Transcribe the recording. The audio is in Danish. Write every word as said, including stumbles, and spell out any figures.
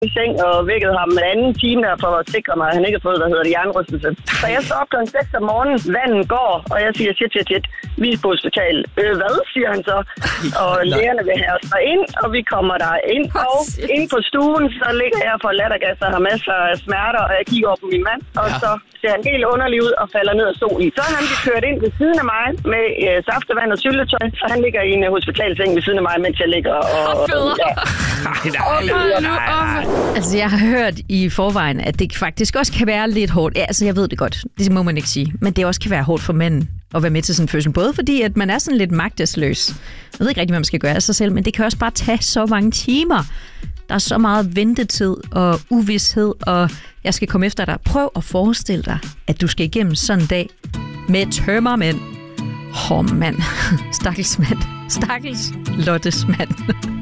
i seng og vækkede ham en anden time der for at sikre mig, at han ikke har fået, hvad hedder det, hjernerystelse. Så jeg står op klokken seks om morgenen, vandet går, og jeg siger, shit, shit, shit, vi er på hospital. Øh, hvad, siger han så? Og lægerne vil have os ind, og vi kommer der ind. Og inde på stuen, så ligger jeg for lattergas og har masser af smerter, og jeg kigger over på min mand, og ja. Så ser han helt underlig ud og falder ned af stolen. Så har han blivet kørt ind ved siden af mig med øh, saftevand og syltetøj, så han ligger i en hospitalseng ved siden af mig, mens jeg ligger og... og ja. Altså, jeg har hørt i forvejen, at det faktisk også kan være lidt hårdt. Ja, altså, jeg ved det godt. Det må man ikke sige. Men det også kan være hårdt for mænd at være med til sådan en fødsel. Både fordi, at man er sådan lidt magtesløs. Jeg ved ikke rigtig, hvad man skal gøre af sig selv, men det kan også bare tage så mange timer. Der er så meget ventetid og uvished, og jeg skal komme efter dig. Prøv at forestille dig, at du skal igennem sådan en dag med tømmermænd. Åh, oh, mand. Stakkels mand. Stakkels Lottes mand.